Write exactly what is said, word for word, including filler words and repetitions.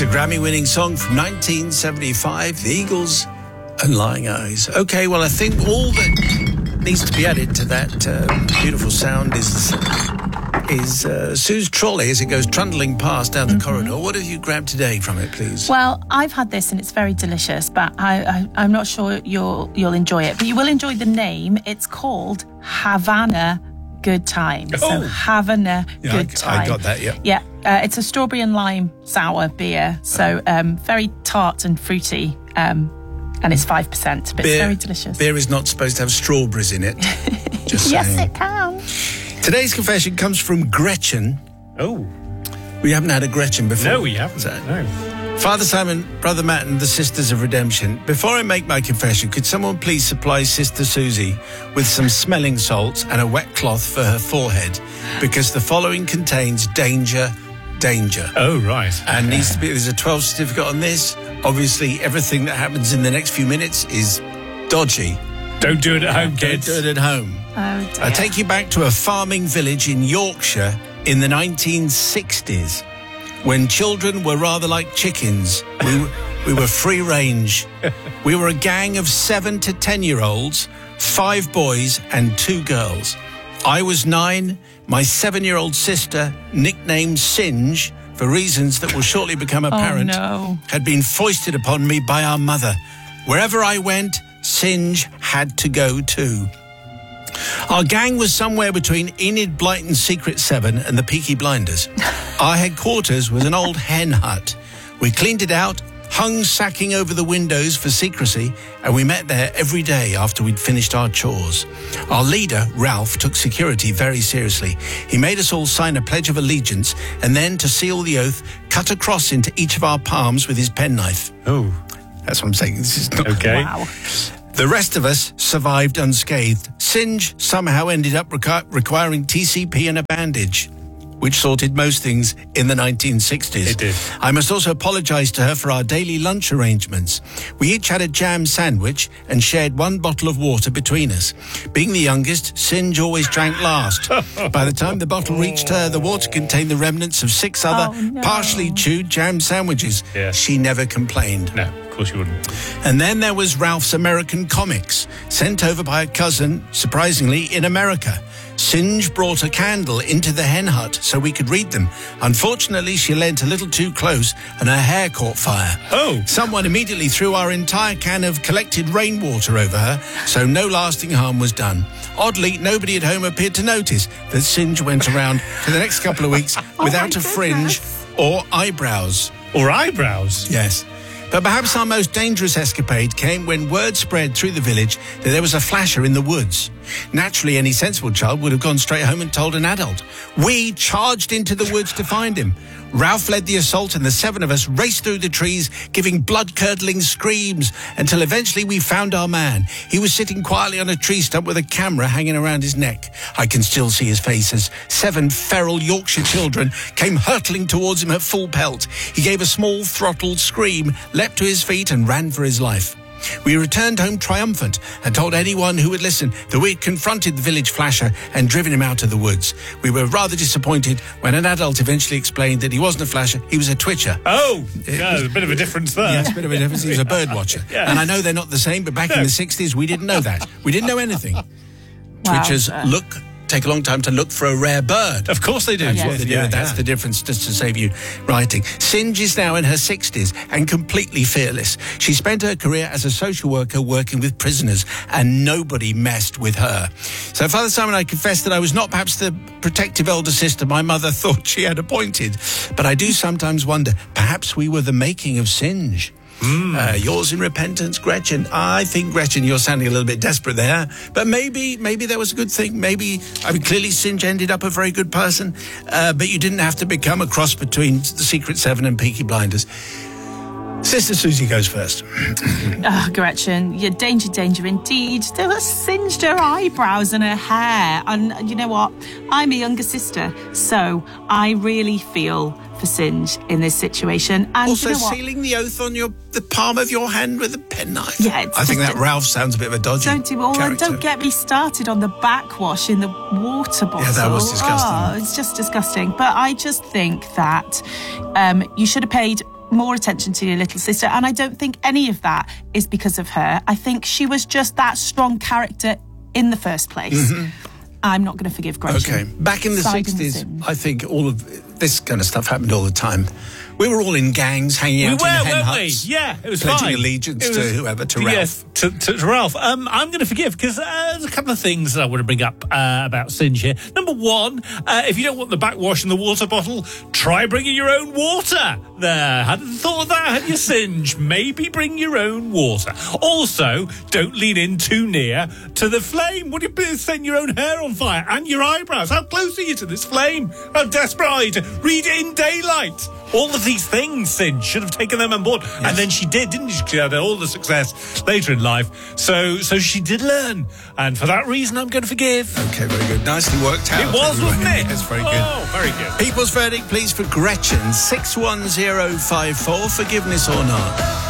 It's a Grammy-winning song from nineteen seventy-five, The Eagles and Lying Eyes. Okay, well, I think all that needs to be added to that uh, beautiful sound is is uh, Sue's trolley as it goes trundling past down the mm-hmm. corridor. What have you grabbed today from it, please? Well, I've had this and it's very delicious, but I, I, I'm not sure you'll you'll enjoy it. But you will enjoy the name. It's called Havana Good Time. Oh. So Havana yeah, Good I, Time. I got that, yeah. Yeah, uh, it's a strawberry and lime sour beer. So um, very tart and fruity. Um, and it's five percent, but beer, it's very delicious. Beer is not supposed to have strawberries in it. Just yes, saying. it can. Today's confession comes from Gretchen. Oh. We haven't had a Gretchen before. No, we haven't. So, no. Father Simon, Brother Matt and the Sisters of Redemption, before I make my confession, could someone please supply Sister Susie with some smelling salts and a wet cloth for her forehead? Because the following contains danger, danger. Oh, right. And needs to be, there's a twelve certificate on this. Obviously, everything that happens in the next few minutes is dodgy. Don't do it at home, kids. Don't do it at home. Oh, dear. I take you back to a farming village in Yorkshire in the nineteen sixties, when children were rather like chickens. We, we were free range. We were a gang of seven to ten-year-olds, five boys and two girls. I was nine. My seven-year-old sister, nicknamed Singe, for reasons that will shortly become apparent, oh, no. had been foisted upon me by our mother. Wherever I went, Singe had to go too. Our gang was somewhere between Enid Blyton's Secret Seven and the Peaky Blinders. Our headquarters was an old hen hut. We cleaned it out, hung sacking over the windows for secrecy, and we met there every day after we'd finished our chores. Our leader, Ralph, took security very seriously. He made us all sign a Pledge of Allegiance and then, to seal the oath, cut a cross into each of our palms with his penknife. Oh. That's what I'm saying. This is not... Okay. Wow. The rest of us survived unscathed. Singe somehow ended up requ- requiring T C P and a bandage, which sorted most things in the nineteen sixties. It did. I must also apologise to her for our daily lunch arrangements. We each had a jam sandwich and shared one bottle of water between us. Being the youngest, Singe always drank last. By the time the bottle reached her, the water contained the remnants of six other oh, no. partially chewed jam sandwiches. Yeah. She never complained. No, of course you wouldn't. And then there was Ralph's American comics, sent over by a cousin, surprisingly, in America. Singe brought a candle into the hen hut so we could read them. Unfortunately, she leant a little too close and her hair caught fire. Oh! Someone immediately threw our entire can of collected rainwater over her, so no lasting harm was done. Oddly, nobody at home appeared to notice that Singe went around for the next couple of weeks oh without a fringe or eyebrows. Or eyebrows? Yes. But perhaps our most dangerous escapade came when word spread through the village that there was a flasher in the woods. Naturally, any sensible child would have gone straight home and told an adult. We charged into the woods to find him. Ralph led the assault and the seven of us raced through the trees, giving blood-curdling screams until eventually we found our man. He was sitting quietly on a tree stump with a camera hanging around his neck. I can still see his face as seven feral Yorkshire children came hurtling towards him at full pelt. He gave a small throttled scream, leapt to his feet and ran for his life. We returned home triumphant and told anyone who would listen that we had confronted the village flasher and driven him out of the woods. We were rather disappointed when an adult eventually explained that he wasn't a flasher, he was a twitcher. Oh, yeah, there's a bit of a difference there. Yes, a bit of a difference. He was a bird watcher. Yeah. And I know they're not the same, but back No. in the sixties, we didn't know that. We didn't know anything. Wow. Twitchers look... take a long time to look for a rare bird. Of course they do. That's Yes. what they do. Yeah, That's yeah. the difference, just to save you writing. Singe is now in her sixties and completely fearless. She spent her career as a social worker working with prisoners, and nobody messed with her. So, Father Simon, I confess that I was not perhaps the protective elder sister my mother thought she had appointed, but I do sometimes wonder, perhaps we were the making of Singe. Mm. Uh, yours in repentance, Gretchen. I think, Gretchen, you're sounding a little bit desperate there. But maybe maybe that was a good thing. Maybe, I mean, clearly Singe ended up a very good person. Uh, but you didn't have to become a cross between the Secret Seven and Peaky Blinders. Sister Susie goes first. Oh, Gretchen, you're danger, danger indeed. They were singed her eyebrows and her hair. And you know what? I'm a younger sister, so I really feel for Singe in this situation. And also, you know what? sealing the oath on your the palm of your hand with a penknife. Yeah, it's I think just that a- Ralph sounds a bit of a dodgy Don't do all, and character. don't get me started on the backwash in the water bottle. Yeah, that was disgusting. Oh, it's just disgusting. But I just think that um, you should have paid more attention to your little sister. And I don't think any of that is because of her. I think she was just that strong character in the first place. Mm-hmm. I'm not going to forgive Gretchen. Okay. Back in the sixties, I think all of this kind of stuff happened all the time. We were all in gangs, hanging we out were, in hen weren't huts. We? Yeah, it was pledging fine. allegiance was, to whoever, to Ralph. Ralph. To, to, to Ralph. Um, I'm going to forgive because uh, there's a couple of things that I want to bring up uh, about Singe here. Number one, uh, if you don't want the backwash in the water bottle, try bringing your own water. There, hadn't thought of that, had you, Singe? Maybe bring your own water. Also, don't lean in too near to the flame. Would you set your own hair on fire and your eyebrows? How close are you to this flame? How desperate are you to read it in daylight? All of these things, Singe should have taken them on board. Yes. And then she did, didn't she? She had all the success later in life. So so she did learn. And for that reason, I'm going to forgive. Okay, very good. Nicely worked out. It was, anyway. wasn't it? Yes, very good. Oh, very good. People's verdict, please, for Gretchen. six one zero five four, forgiveness or not?